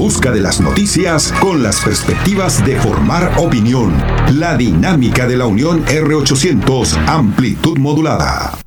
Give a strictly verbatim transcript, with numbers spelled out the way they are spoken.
busca de las noticias con las perspectivas de formar opinión. La dinámica de la Unión R ochocientos, amplitud modulada.